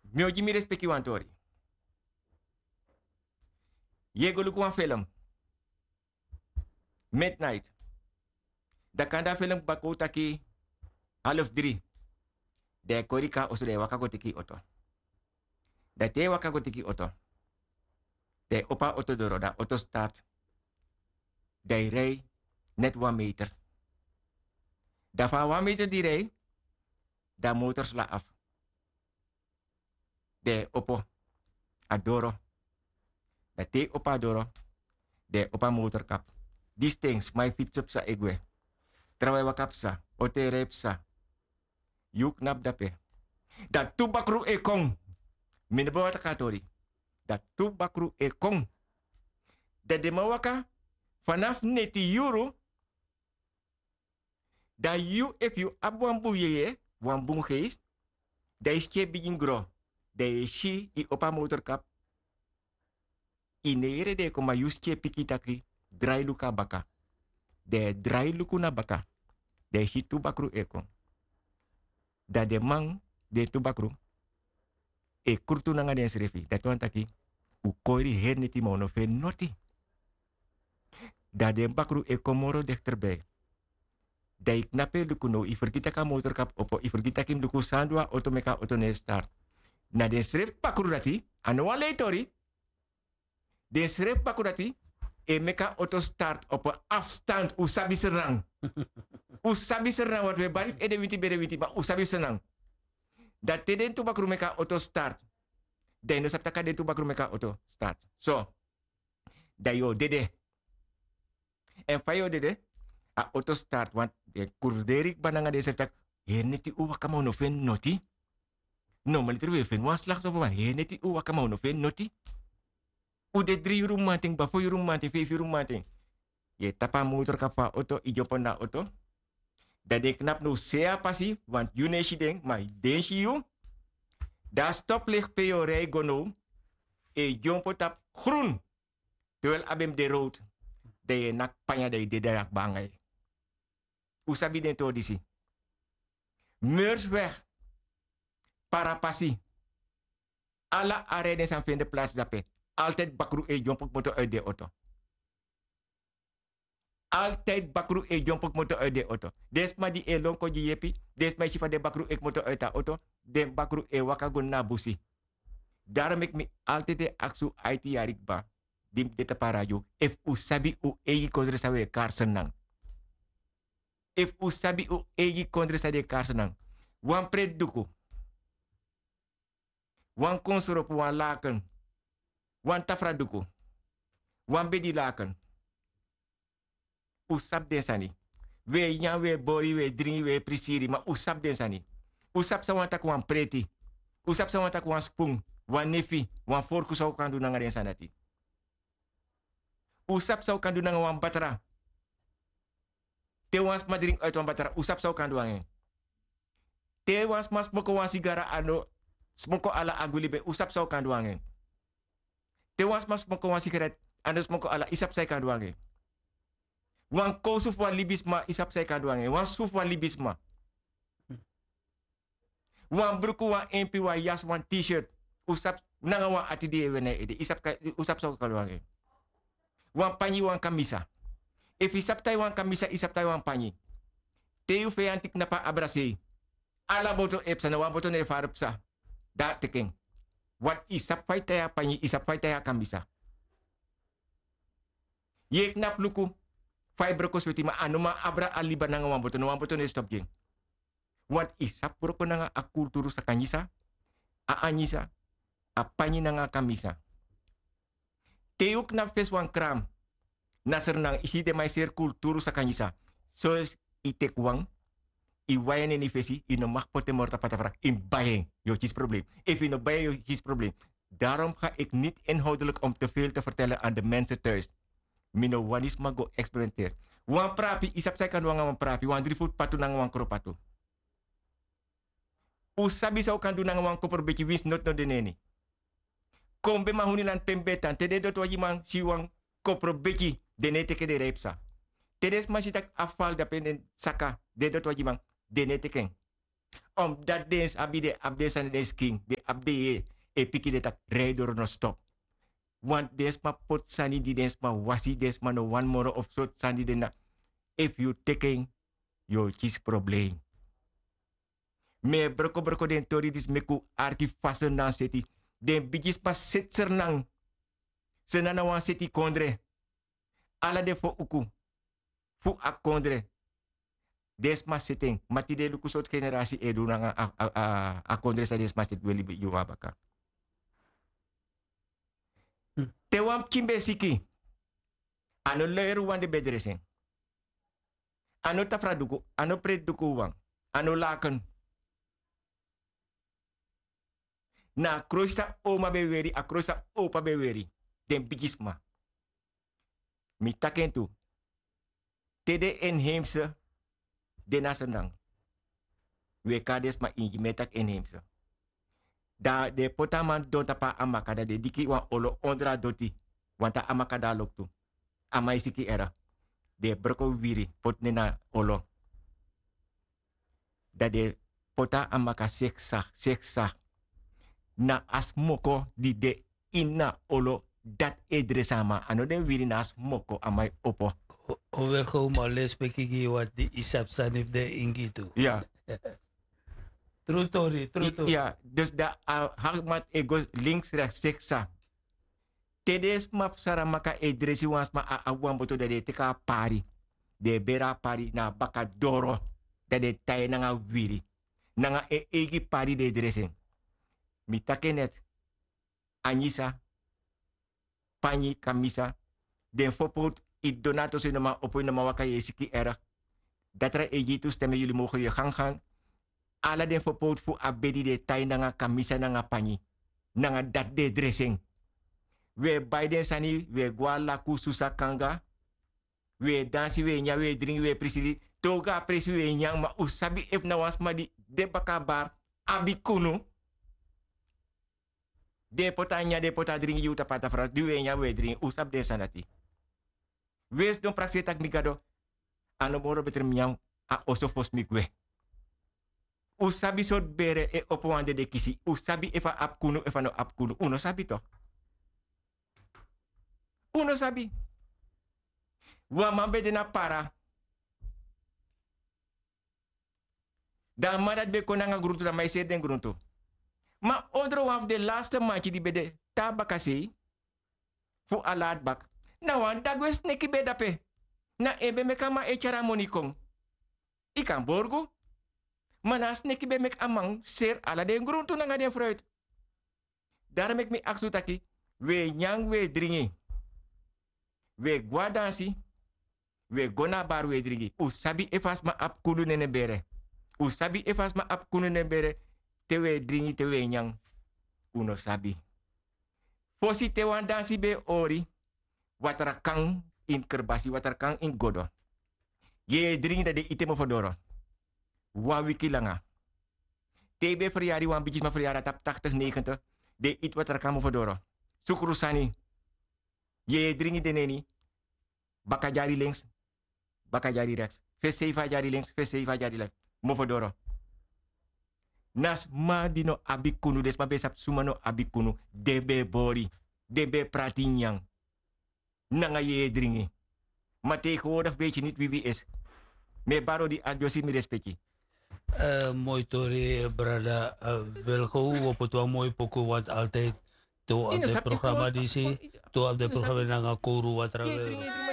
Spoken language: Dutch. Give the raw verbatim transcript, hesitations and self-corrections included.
Mio mi respecti wantori. Yego luku wan film. Midnight. Da kanda film bako taki half drie. De korika osu de waka go tiki oto. Da te waka go tiki oto. De opa auto doro, da auto start. De rij net one meter. Da van one meter die rij, da motor sla af. De opo adoro. Da te opa adoro. De opa motor kap. These things, my fiets op sa egwe. Trawai wakapsa, ote repsa. Yuk nap dape. Da tubakru e kong. Minebo wata katori. Da tubakru e kong. Da de mawaka vanaf neti euro. Da you if you abwambu yeye, wambung geest. Da is ke begin grow. Da is shi i opa motorkap. Inere de koma yuske pikitaki. Drai luka baka. De drai luku na baka. De shi tubakru e kong. Da de man de tubakru. E kurtu nanga den srefi. Dat wan taki. U koiri herneti mono fe noti. Da de bakru e komoro dichterbij. Da ik nape luku no. I vergita ka motorkap opo. I vergita kim luku sandwa auto meka auto ne start. Na den sref bakru rati. Ano wa leitori. Den sref bakru rati. E meka auto start op afstand. U sabi serang. U sabi serang wat we barif ede witi bere witi. Maar u sabi serang. Dat te den tu bakru meka auto start. Da no saptaka den tu bakru meka auto start. So. Da yo dede. En fayo dede. A auto start. Want de kurderik bananga de septak. Hier neti u wakama no fen noti. No, maar liter we fen wan slachtoffer. Maar hier neti u wakama no fen noti. U de drie uur manting, ba four uur manting, vijf uur manting. Je tapa motor kapa auto, i jopo na auto. Dat de knap no sea pasi, want you neshi denk, maar den shi you. Da stoplicht pe yo rij gono. E jompo tap groen. Terwijl abem de rood. De je nak panya de de derak bangay. U sabi den to disi. Meursweg. Parapasi. Alla areden san fin de plaats dape. Altijd bakru e jompok moto uit de auto. Altijd bakru e jompok moto uit de auto. Desma di e lonko di yepi. Desma shifa de bakru e moto uit de auto. Den bakru e wakagun na busi. Daarom ik me altijd de aksu I T yarik ba. Dim de taparajo. If u sabi u egi kondre sawe kar senang. If u sabi u egi kondre sawe kar senang. Wan pret duku. Wan konsorop wan laken. Wan tafra duku. Wan bedi laken. Usap den sani. We yan we bori we dringi we prisiri. Ma usap den sani. Usap sa wan tak wan preti. Usap sa wan tak wan spoon. Wan nefi. Wan forku sa kan doen nga den sanati. Usap sa kan doen nga wan batara. Te wan sma drink uit wan batara. Usap sa kan doen. Te wan sma smoko wan sigara ano. Smoko ala agulibe. Usap sa kan doen. Te wan sma smoko wan sigaret. Ano smoko ala isap sa kan doen. Wan kousuf wan libisma isap sa kan doen. Wan suf wan libisma. Wan bruku wan empi wan jas wan t-shirt. Usap nanga wan atidie wene ede. Isap ka usap sa kan doen. Wan panyi wan kamisa. If isap tay wan kamisa isap tay wan panyi. Te u fe antik napa abrasi. Ala boto epsa na wan boto ne farupsa. Da teking. Wat isap fay taya panyi isap fay taya kamisa. Ye knap luku. Fay brokos weti ma anuma abra aliba nanga wan boto. No wan boto ne stop jing. Wat isap broko nanga a kulturu sa kanyisa. A anyisa. A panyi nanga kamisa. Te u knap fes wan kram. Nasir nang isi de mai ser kulturu sa kanyisa. So i tek wang. I wayan en ifesi, i no mag pote morta patafra. In bayeng, yo kies probleem. If in no bayeng, yo kies probleem. Daarom ga ik niet inhoudelijk om te veel te vertellen aan de mensen thuis. Mino wanis mago experimenteer. Wan prapi, isap say kan wan prapi. Wan drie voet patu nang wan kropatu. U sabi sa kan doen nang wan koper beki wins not no deneni. Kombe mahunilan tembetan. Tede dot wajiman si wan koper beki denete ke de repsa. Tedes masitak afval dapenden saka. De dot wajiman. Deneteken. Omdat des abi de abde san des king. De abde e piki de tak rijder no stop. Want des ma pot sani di des ma wasi des ma no one more of sort sani de na. If you taking your kies probleem. Me broko broko den tori dis meku arki fasten dan seti. Den bigis pas setser nang. Senana wan seti kondre. Ala de fo uku. Fu ak kondre. Des mas setting. Mati de luku sot generasi edu nanga a, a, a, a kondre sa des mas set weli bi yu wabaka. Hmm. Te wam kimbe siki. Ano leru wan de bedresen. Ano tafra duku. Ano pret duku wang. Ano laken. Na kroista oma beweri, a kroista opa beweri. Den bigisma. Mi takentu. Tede inheemse. De nasenang. We kades ma ingi metak inheemse. Da de potaman don tapa amakada de diki wan olo ondra doti. Wanta amakada loktu. Amai siki era. De broko wiri pot nena olo. Da de pota amaka seksa, seksa. Na asmoko di de ina olo dat edresama. Ano de wiri na asmoko amai opo. Overkomen les bekiki wat die isap sanif de ingitu. Ja. True story, true story. Ja, dus da uh, hagmat ego links rechts seksa. Tedes map sara maka edresi wans ma a awan boto da de teka pari. De bera pari na baka doro. Da de taye nanga wiri. Nanga e egi pari de dressing. Mi takenet. Anisa. Pani kamisa. Den fopot i donato se nama opo nama waka ye siki era. Datra egi tu stemme jullie mogen je gang gaan. Ala den fopot fu abedi de taye nanga kamisa nanga pani. Nanga dat de dressing. We Biden sani, we guala kususa kanga. We dansi, we nya, we drink, we presidi. Toga presi, we nyang, ma usabi ef na was ma di de bakabar abikunu. De pota nya, de pota drink, yuta pata fra, di we nya, we drink, usab de sanati. Wees don prasetak migado. Ano moro beter mnyang, a osofos migwe. Usabi sot bere e opwande de kisi. Usabi efa apkunu, efa no apkunu. Uno sabi to. Uno sabi. Wa mambe de na para. Da madat be konanga gruntu da mai den gruntu. Ma odro waf de laatste maandje die bede tabakasi. Fu alat bak. Na wan dagwes neki bedape. Na ebe mekama echara monikong. Ikan borgo. Manas neki be mek amang ser ala den gruntu nanga den fruit. Daarom mek mi aksutaki. We nyang we dringi. We guadansi. We gona bar we dringi. U sabi efas ma ap kunu nene bere. U sabi efas ma ap kunu nene bere. Te we dringi te we nyang. Uno sabi. Fosi te wan dansi be ori. Watara kang in kerbasi. Watara kang in godo. Ye dringi da de itemo fodoro. Wan wiki langa. Te be verjari wan bijis ma verjari tap tachtig negentig. De it watara kang mo fodoro. Sukru sani. Ye dringi de neni. Baka jari links. Baka jari rechts. Veseva jari links. Veseva jari left. Mofodoro. Nas ma dino abikunu. Des ma besap sumano abikunu. Debe bori. Debe pratinyang. Nanga ye dringi. Maar tegenwoordig weet je niet wie wie is. Me baro di adjosi mi respecti. Uh, mooi tori, brada. Uh, Wilgo, op het wel mooi pokoe, want altijd... To op het programma die zie, to op het programma nanga koru wat er